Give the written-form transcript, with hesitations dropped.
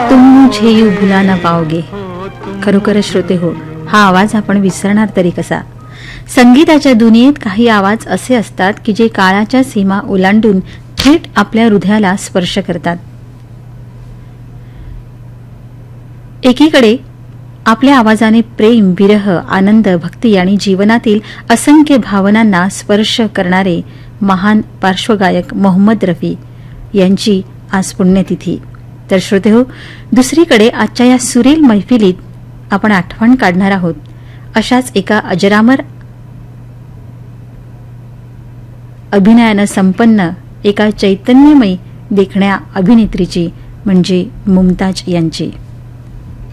तुम मुझे यूं भुला ना पाओगे. खरोखर श्रोते हो, हा आवाज आपण विसरणार तरी कसा. संगीताच्या दुनियेत काही आवाज असे असतात की जे काळाच्या सीमा ओलांडून थेट आपल्या हृदयाला स्पर्श करतात. एकीकडे आपल्या आवाजाने प्रेम, विरह, आनंद, भक्ती आणि जीवनातील असंख्य भावनांना स्पर्श करणारे महान पार्श्वगायक मोहम्मद रफी यांची आज पुण्यतिथी. तर श्रोते हो, दुसरीकडे आजच्या या सुरेल मैफिलीत आपण आठवण काढणार आहोत अशाच एका अजरामर अभिनयानं संपन्न एका चैतन्यमयी देखण्या अभिनेत्रीची, म्हणजे मुमताज यांची.